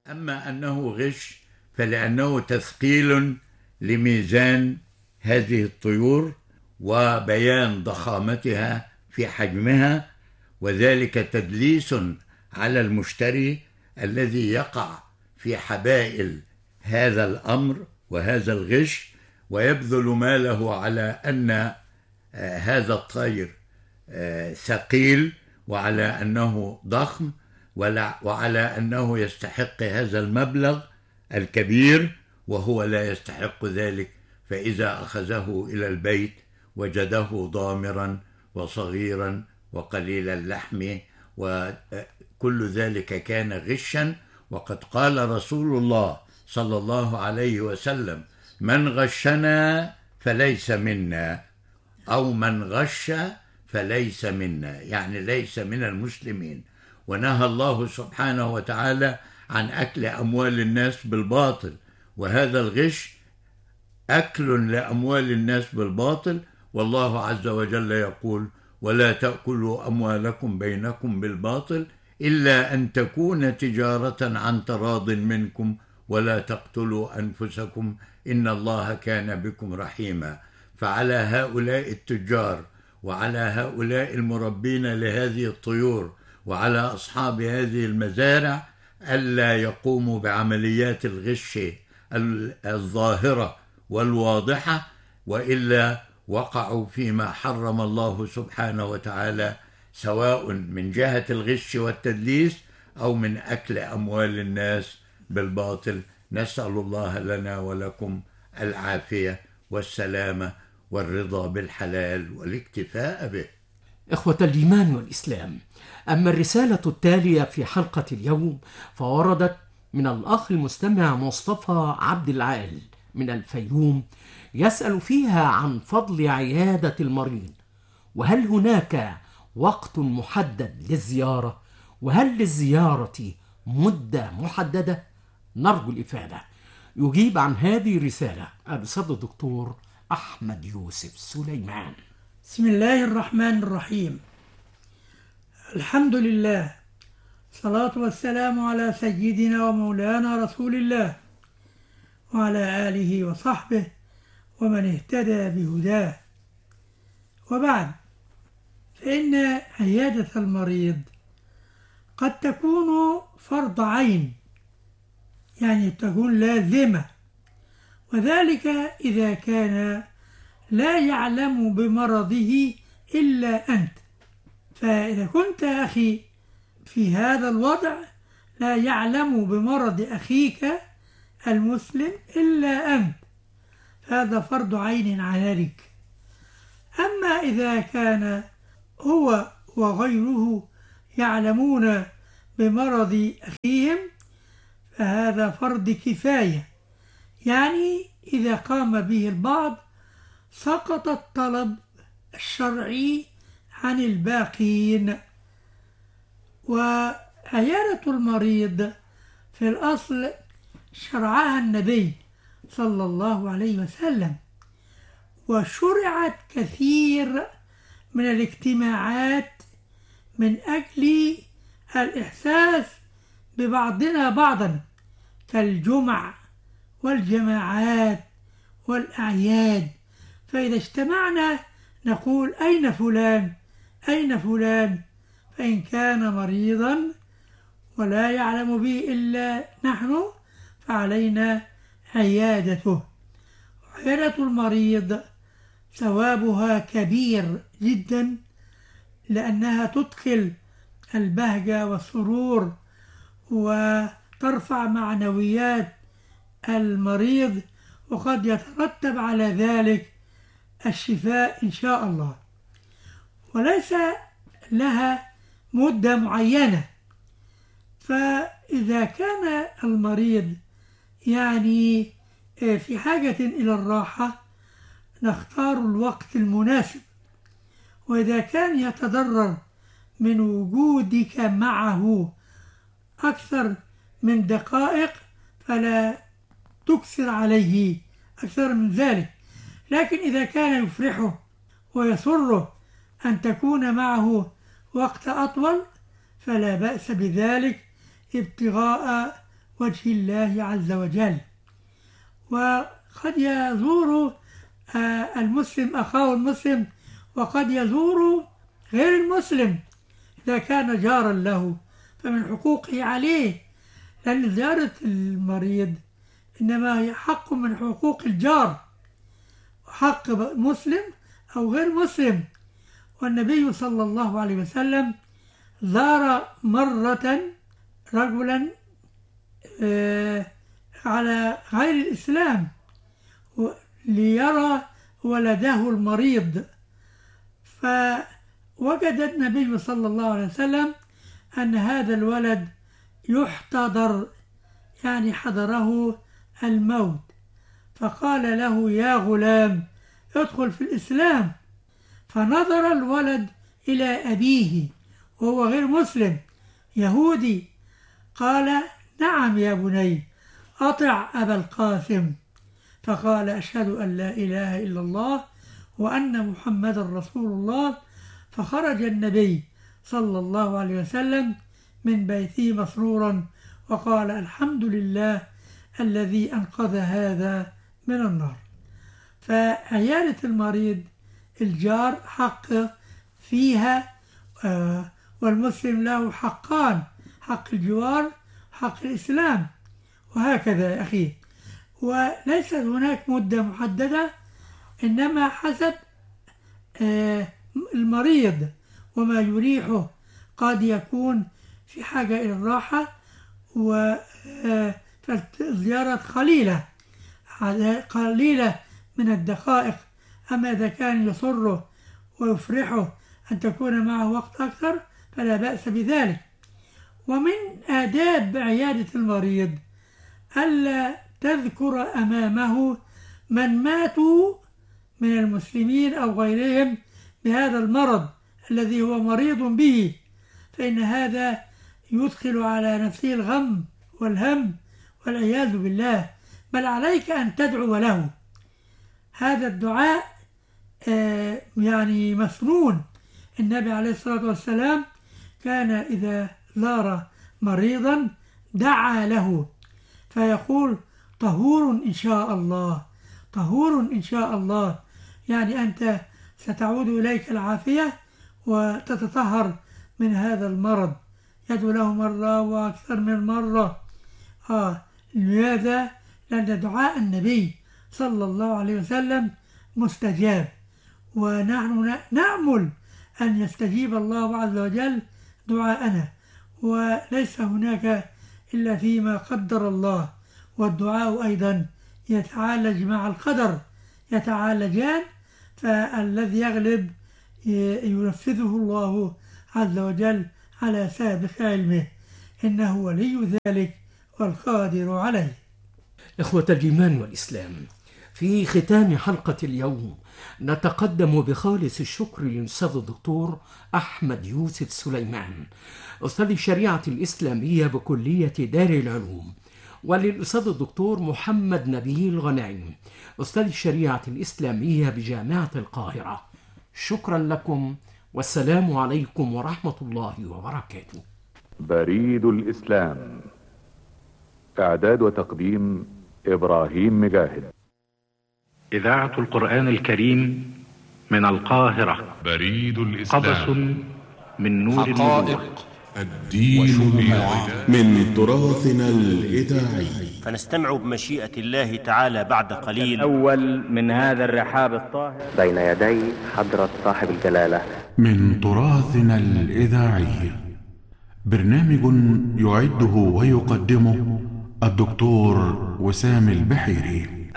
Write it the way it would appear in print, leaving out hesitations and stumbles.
أما أنه غش فلأنه تثقيل لميزان هذه الطيور وبيان ضخامتها في حجمها، وذلك تدليس على المشتري الذي يقع في حبائل هذا الأمر وهذا الغش، ويبذل ماله على أن هذا الطير ثقيل، وعلى أنه ضخم، وعلى أنه يستحق هذا المبلغ الكبير، وهو لا يستحق ذلك. فإذا أخذه إلى البيت وجده ضامرا وصغيرا وقليل اللحم، وكل ذلك كان غشا. وقد قال رسول الله صلى الله عليه وسلم: من غشنا فليس منا، أو من غش فليس منا، يعني ليس من المسلمين. ونهى الله سبحانه وتعالى عن أكل أموال الناس بالباطل، وهذا الغش أكل لأموال الناس بالباطل. والله عز وجل يقول: ولا تأكلوا أموالكم بينكم بالباطل إلا أن تكون تجارة عن تراض منكم ولا تقتلوا أنفسكم إن الله كان بكم رحيما. فعلى هؤلاء التجار وعلى هؤلاء المربين لهذه الطيور وعلى أصحاب هذه المزارع ألا يقوموا بعمليات الغش الظاهرة والواضحة، وإلا وقعوا فيما حرم الله سبحانه وتعالى، سواء من جهة الغش والتدليس أو من أكل أموال الناس بالباطل. نسأل الله لنا ولكم العافية والسلامة والرضا بالحلال والاكتفاء به. إخوة الإيمان والإسلام، أما الرسالة التالية في حلقة اليوم فوردت من الأخ المستمع مصطفى عبد العال من الفيوم، يسأل فيها عن فضل عيادة المريض، وهل هناك وقت محدد للزيارة، وهل للزيارة مدة محددة؟ نرجو الإفادة. يجيب عن هذه الرسالة الأستاذ الدكتور أحمد يوسف سليمان. بسم الله الرحمن الرحيم. الحمد لله، الصلاة والسلام على سيدنا ومولانا رسول الله وعلى آله وصحبه ومن اهتدى بهداه، وبعد، فإن عيادة المريض قد تكون فرض عين، يعني تكون لازمة، وذلك إذا كان لا يعلم بمرضه إلا أنت. فإذا كنت أخي في هذا الوضع لا يعلم بمرض أخيك المسلم إلا أنت، هذا فرض عين عليك. أما إذا كان هو وغيره يعلمون بمرض أخيهم فهذا فرض كفاية، يعني إذا قام به البعض سقط الطلب الشرعي عن الباقين. وعيادة المريض في الأصل شرعها النبي صلى الله عليه وسلم، وشرعت كثير من الاجتماعات من أجل الإحساس ببعضنا بعضا، كالجمع والجماعات والأعياد. فإذا اجتمعنا نقول: أين فلان؟ أين فلان؟ فإن كان مريضا ولا يعلم به إلا نحن فعلينا عيادته. عيادة المريض ثوابها كبير جدا، لأنها تدخل البهجة والسرور وترفع معنويات المريض، وقد يترتب على ذلك الشفاء إن شاء الله. وليس لها مدة معينة، فإذا كان المريض يعني في حاجة إلى الراحة نختار الوقت المناسب، وإذا كان يتضرر من وجودك معه أكثر من دقائق فلا تكثر عليه أكثر من ذلك. لكن إذا كان يفرحه ويسره أن تكون معه وقت أطول فلا بأس بذلك ابتغاء وجه الله عز وجل. وقد يزور المسلم أخاه المسلم، وقد يزور غير المسلم إذا كان جارا له، فمن حقوقه عليه، لأن زيارة المريض إنما هي حق من حقوق الجار، حق مسلم أو غير مسلم. والنبي صلى الله عليه وسلم زار مرة رجلا على غير الإسلام ليرى ولده المريض، فوجد النبي صلى الله عليه وسلم أن هذا الولد يحتضر، يعني حضره الموت، فقال له: يا غلام ادخل في الإسلام. فنظر الولد إلى أبيه وهو غير مسلم يهودي، قال: نعم يا بني، أطع أبا القاسم. فقال: أشهد أن لا إله إلا الله وأن محمد رسول الله. فخرج النبي صلى الله عليه وسلم من بيته مسرورا وقال: الحمد لله الذي أنقذ هذا من النار. فعيادة المريض الجار حق فيها، والمسلم له حقان: حق الجوار، حق الإسلام، وهكذا يا أخي. وليست هناك مدة محددة، إنما حسب المريض وما يريحه. قد يكون في حاجة إلى الراحة فالزيارة قليلة من الدقائق، أما إذا كان يسره ويفرحه أن تكون معه وقت أكثر فلا بأس بذلك. ومن آداب عيادة المريض ألا تذكر أمامه من ماتوا من المسلمين أو غيرهم بهذا المرض الذي هو مريض به، فإن هذا يدخل على نفسه الغم والهم والعياذ بالله، بل عليك أن تدعو له. هذا الدعاء يعني مسنون. النبي عليه الصلاة والسلام كان إذا زار مريضا دعا له فيقول: طهور إن شاء الله، طهور إن شاء الله، يعني أنت ستعود إليك العافية وتتطهر من هذا المرض. يدعو له مرة وأكثر من مرة. لماذا؟ لأن دعاء النبي صلى الله عليه وسلم مستجاب، ونحن نأمل أن يستجيب الله عز وجل دعاءنا، وليس هناك إلا فيما قدر الله. والدعاء أيضا يتعالج مع القدر، يتعالجان، فالذي يغلب ينفذه الله عز وجل على سابق علمه، إنه ولي ذلك والقادر عليه. إخوة الإيمان والإسلام، في ختام حلقة اليوم نتقدم بخالص الشكر للأستاذ الدكتور أحمد يوسف سليمان، أستاذ الشريعة الإسلامية بكلية دار العلوم، وللأستاذ الدكتور محمد نبيل غنايم، أستاذ الشريعة الإسلامية بجامعة القاهرة. شكرا لكم، والسلام عليكم ورحمة الله وبركاته. بريد الإسلام، إعداد وتقديم إبراهيم مجاهد. إذاعة القرآن الكريم من القاهرة. بريد الإسلام، قبس من نور حقائق الدين من تراثنا الإذاعي. فنستمع بمشيئة الله تعالى بعد قليل أول من هذا الرحاب الطاهر بين يدي حضرة صاحب الجلالة. من تراثنا الإذاعي، برنامج يعده ويقدمه الدكتور وسام البحيري.